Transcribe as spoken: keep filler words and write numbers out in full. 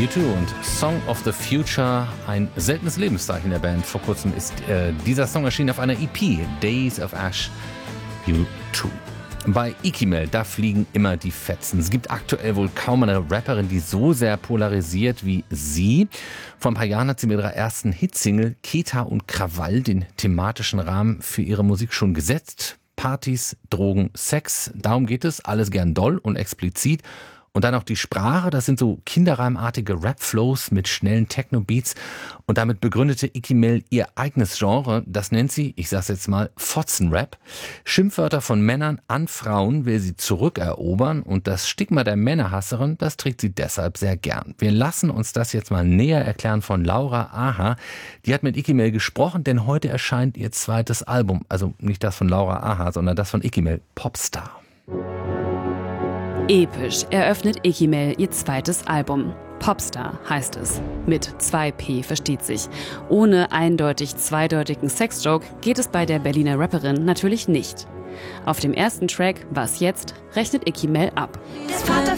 U zwei und Song of the Future, ein seltenes Lebenszeichen der Band. Vor kurzem ist äh, dieser Song erschienen auf einer E P, Days of Ash, U zwei. Bei Ikimel, da fliegen immer die Fetzen. Es gibt aktuell wohl kaum eine Rapperin, die so sehr polarisiert wie sie. Vor ein paar Jahren hat sie mit ihrer ersten Hitsingle Keta und Krawall den thematischen Rahmen für ihre Musik schon gesetzt. Partys, Drogen, Sex, darum geht es, alles gern doll und explizit. Und dann auch die Sprache, das sind so kinderreimartige Rap-Flows mit schnellen Techno-Beats. Und damit begründete Ikimel ihr eigenes Genre, das nennt sie, ich sag's jetzt mal, Fotzenrap. Schimpfwörter von Männern an Frauen will sie zurückerobern und das Stigma der Männerhasserin, das trägt sie deshalb sehr gern. Wir lassen uns das jetzt mal näher erklären von Laura Aha. Die hat mit Ikimel gesprochen, denn heute erscheint ihr zweites Album. Also nicht das von Laura Aha, sondern das von Ikimel, Popstar. Episch eröffnet Ikimel ihr zweites Album. Popstar heißt es. Mit zwei P versteht sich. Ohne eindeutig zweideutigen Sexjoke geht es bei der Berliner Rapperin natürlich nicht. Auf dem ersten Track, Was jetzt?, rechnet Ikimel ab.